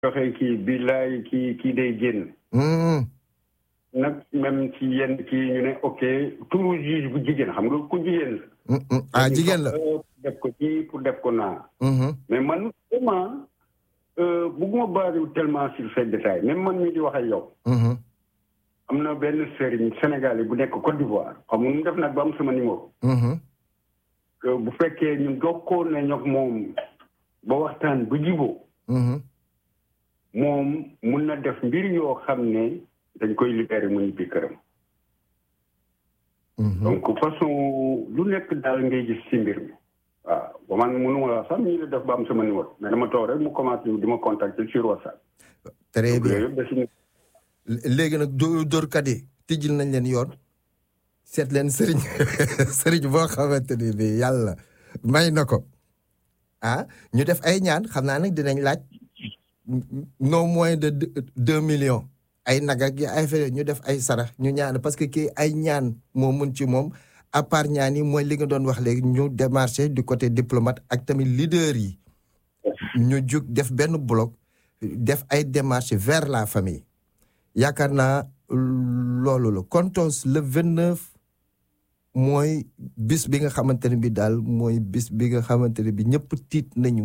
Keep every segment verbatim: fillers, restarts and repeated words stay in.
joxe kii billaay kii kii day génn. nag même ci yenn kii ñu ne ok turu juge bu jigéen xam nga ku jigéen la. ah jigéen la def ko ci pour def ko naa. mais man vraiment bëgguma basé tellement sur ces détails même man mii di wax ak yow. am na benn sëriñ sénégalais bu nekk Côte d'Ivoire xam nga mu def nag ba am sama numéro. que bu fekkee ñun jokkoon nañ ak moom ba waxtaan ba jiboo. moom mun na def mbir yoo xam ne dañ koy libéré mu ñibbi këram. donc façon lu nekk daal ngay gis ci mbir mi. waaw ba man mënuma la sax ñu def ba am sama numéro mais dama toog rek mu commencé di ma contacter sur WhatsApp. très bien léegi nag dóor dóorkat yi tijjil nañ leen yoon seet leen sëriñ sëriñ boo xamante ni bi yàlla may na ko ah ñu def ay ñaan xam naa nag dinañ laaj non moins de deux millions ay nag ak ay fere ñu def ay sarax ñu ñaan parce que kii ay ñaan moo mun ci moom à part ñaan yi mooy li nga doon wax léegi ñu démarché du côté diplomate ak tamit leader yi ñu jug def benn bloc def ay démarches vers la famille yaakaar naa loolu la kontos le vingt-neuf mooy bis bi nga xamante ne bi daal mooy bis bi nga xamante ne bi ñëpp tiit nañu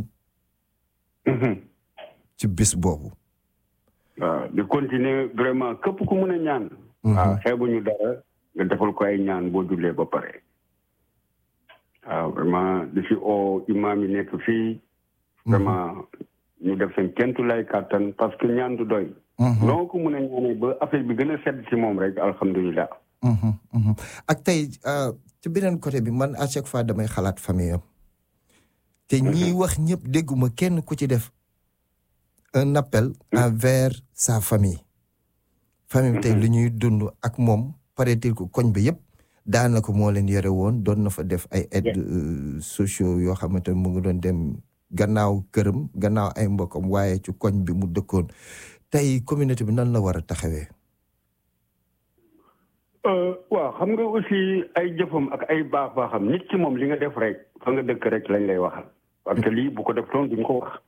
ci bis boobu. waaw di continuer vraiment képp ku mën a ñaan. waaw xeebuñu dara nga defal ko ay ñaan boo jullee ba pare. waaw vraiment di fi oo imaam yi nekk fii. vraiment ñu def seen kentu lay kàttan parce que ñaan du doy. noo ko mën a ñaanee ba affaire bi gën a sedd ci moom rek alhamdulilah. ak tey ci beneen côté bi man à chaque fois damay xalaat famille am. te ñiy wax ñëpp dégguma kenn ku ci def. un appel envers sa famille. famille tey lu ñuy dund ak moom paraît-il que koñ bi yëpp daanaka moo leen yore woon doon na fa def ay aides sociaux yoo xamante ne mu ngi doon dem gannaaw këram gannaaw ay mbokkam waaye ci koñ bi mu dëkkoon tey communauté bi nan la war a taxawee. waaw xam nga aussi ay jëfam ak ay baax baaxam nit ci moom li nga def rek fa nga dëkk rek lañ lay waxal parce que lii bu ko def toon duñ ko wax.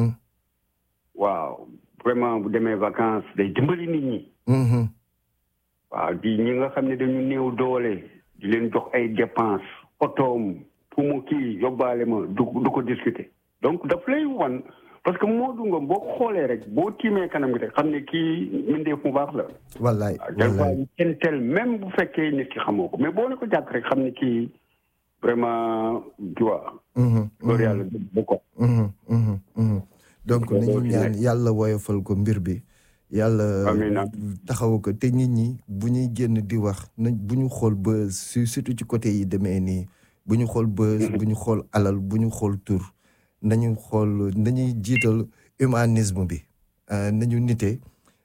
waaw vraiment bu demee vacances day dimbali nit ñi. waaw di ñi nga xam ne dañu néew doole di leen jox ay dépenses otoom fu mu kii yóbbaale ma du du ko discuter donc daf lay wan parce que moo du nga boo xoolee rek boo tiimee kanam gi rek xam ne kii mindeef mu baax la. wallaay des fois ñu kenn tel même bu fekkee nit ki xamoo ko mais boo ne ko jàkk rek xam ne kii vraiment tu vois. loolu yàlla bu ko. donc nañu ñaan yàlla woyofal ko mbir bi yàlla taxaw ko te nit ñi bu ñuy génn di wax nañ bu ñu xool buzz surtout ci côté yi demee nii bu ñu xool buzz bu ñu xool alal bu ñu xool tur nañu xool nañuy jiital humanisme bi nañu nite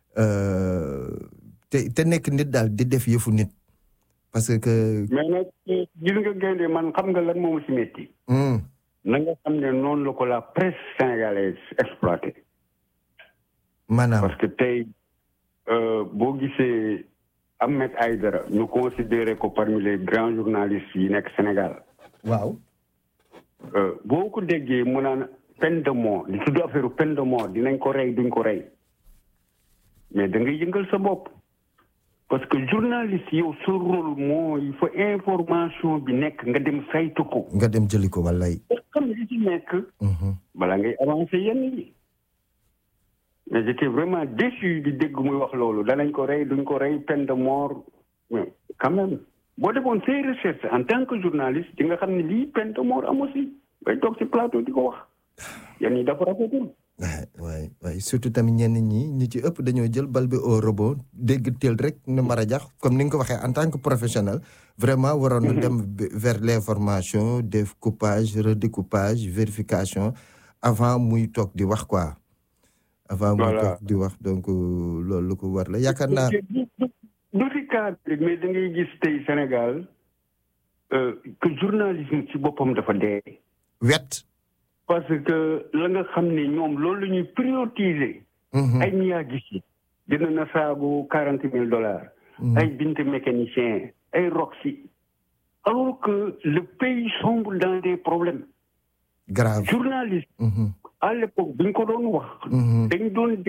te te nekk nit daal di def yëfu nit parce que mais nag gis nga gaynde man xam nga lan moomu si metti na nga xam ne noonu la ko la presse sénégalaise exploité. maanaam parce que tey boo gisee Ahmed Aïdara ñu considéré ko parmi les grands journalistes yi nekk Sénégal. waaw. boo ko déggee mu naan peine de mort di tudd affaire peine de mort dinañ ko rey duñ ko rey mais da ngay yëngal sa bopp. parce que journaliste yow sa rôle moo il faut information bi nekk nga dem saytu ko. nga dem jëli ko wallaay. xam li ci nekk. balaa ngay avancer yenn yi. mais j'étais vraiment déçu di dégg muy wax loolu danañ ko rey duñ ko rey peine de mort mais quand même boo defoon say recherche en tant que journaliste di nga xam ne lii peine de mort am aussi ngay toog ci plateau di ko wax yenn yi dafa rafetul. waay waay surtout tamit ñenn ñi ñi ci ëpp dañoo jël bal bi au rebond dégg teel rek ne mara jax comme ni nga ko waxee en tant que professionnel vraiment waroon na dem vers l'information def coupage redécoupage vérification avant muy toog di wax quoi avant muy toog di wax donc loolu lu ko war la yaakaar naa du fi cadre mais da ngay gis tey Sénégal que journalisme ci boppam dafa dee wet parce que la nga xam ne ñoom loolu la ñuy prioriser. ay ñiyaa gis yi dina na saabu quarante mille dollars. ay bint mécanicien ay roxy alors que le pays sombre dans des problèmes. grave journaliste. à l'époque bi ñu ko doon wax. dañ doon